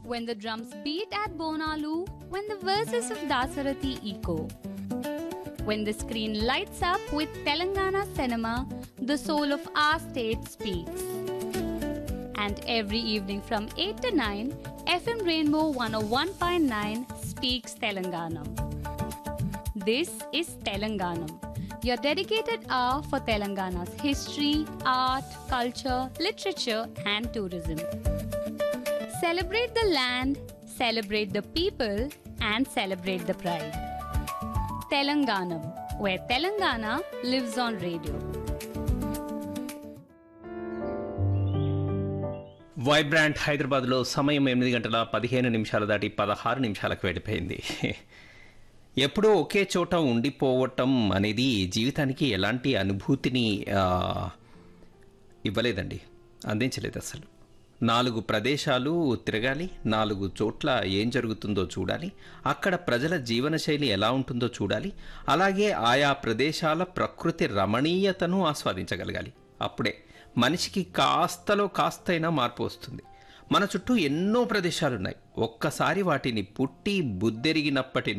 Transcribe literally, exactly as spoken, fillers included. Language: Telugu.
when the drums beat at Bonalu, when the verses of Dasarathi echo, when the screen lights up with Telangana cinema, the soul of our state speaks. And every evening from eight to nine, F M Rainbow one oh one point nine speaks Telanganam. This is Telanganam, your dedicated hour for Telangana's history, art, culture, literature and tourism. Celebrate the land, celebrate the people and celebrate the pride. Telanganam, where Telangana lives on radio. Vibrant హైదరాబాద్లో సమయం ఎనిమిది గంటల పదిహేను నిమిషాలు దాటి పదహారు నిమిషాలకు వెళ్ళిపోయింది. ఎప్పుడూ ఒకే చోట ఉండిపోవటం అనేది జీవితానికి ఎలాంటి అనుభూతిని ఇవ్వలేదండి, అందించలేదు అసలు. నాలుగు ప్రదేశాలు తిరగాలి, నాలుగు చోట్ల ఏం జరుగుతుందో చూడాలి, అక్కడ ప్రజల జీవనశైలి ఎలా ఉంటుందో చూడాలి, అలాగే ఆయా ప్రదేశాల ప్రకృతి రమణీయతను ఆస్వాదించగలగాలి. అప్పుడే మనిషికి కాస్తలో కాస్తైనా మార్పు వస్తుంది. మన చుట్టూ ఎన్నో ప్రదేశాలున్నాయి. ఒక్కసారి వాటిని పుట్టి బుద్దెరిగినప్పటి